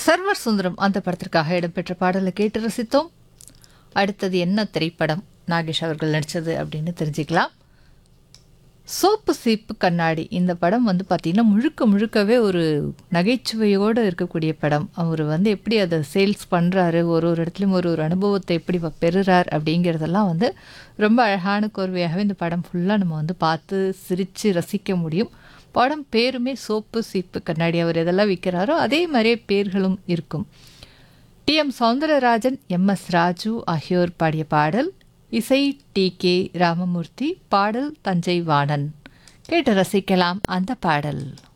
Server Sundaram அந்த படத்திற்காக இடம்பெற்ற பாடலை கேட்டு ரசித்தோம். அடுத்தது என்ன திரைப்படம் நாகேஷ் அவர்கள் நடித்தது அப்படின்னு தெரிஞ்சுக்கலாம். சோப்பு சீப்பு கண்ணாடி இந்த படம் வந்து பார்த்திங்கன்னா முழுக்கவே ஒரு நகைச்சுவையோடு இருக்கக்கூடிய படம். அவர் வந்து எப்படி அதை சேல்ஸ் பண்ணுறாரு, ஒரு இடத்துலையும் ஒரு அனுபவத்தை எப்படி பெறுறார் அப்படிங்கிறதெல்லாம் வந்து ரொம்ப அழகான கோர்வையாகவே இந்த படம் ஃபுல்லாக நம்ம வந்து பார்த்து சிரித்து ரசிக்க முடியும். படம் பேருமே சோப்பு சீப்பு கண்ணாடி. அவர் எதெல்லாம் விற்கிறாரோ அதே மாதிரியே பேர்களும் இருக்கும். டி.எம். சௌந்தரராஜன், எம்.எஸ். ராஜு ஆகியோர் பாடிய பாடல். இசை டி.கே. ராமமூர்த்தி. பாடல் தஞ்சை வாணன். கேட்டு ரசிக்கலாம் அந்த பாடல்.